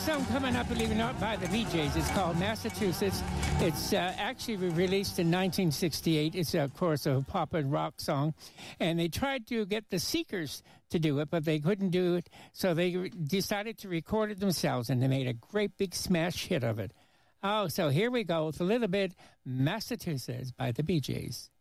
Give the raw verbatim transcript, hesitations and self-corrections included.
next song coming up, believe it or not, by the Bee Gees. It's called Massachusetts. It's uh, actually released in nineteen sixty-eight. It's, of course, a pop and rock song. And they tried to get the Seekers to do it, but they couldn't do it. So they re- decided to record it themselves, and they made a great big smash hit of it. Oh, so here we go with a little bit Massachusetts by the Bee Gees.